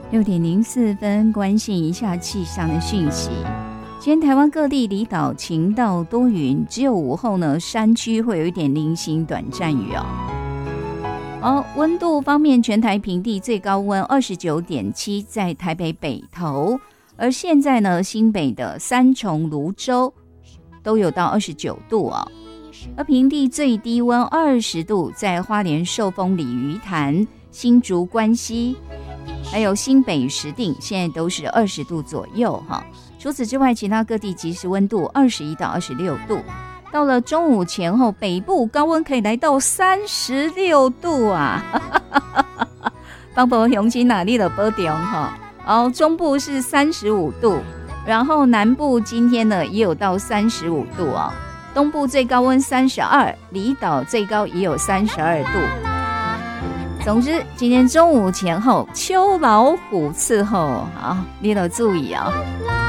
6:04，关心一下气象的讯息。今天台湾各地离岛晴到多云，只有午后呢，山区会有一点零星短暂雨哦。温度方面，全台平地最高温29.7，在台北北投，而现在呢，新北的三重、芦洲都有到29度哦。而平地最低温20度，在花莲寿丰、鲤鱼潭、新竹关西，还有新北石碇，现在都是20度左右哈。除此之外，其他各地即时温度21到26度。到了中午前后，北部高温可以来到36度啊！帮婆雄起哪里的波中哈？中部是35度，然后南部今天呢也有到35度哦。东部最高温32，离岛最高也有32度。总之，今天中午前后秋老虎伺候啊，你要注意啊。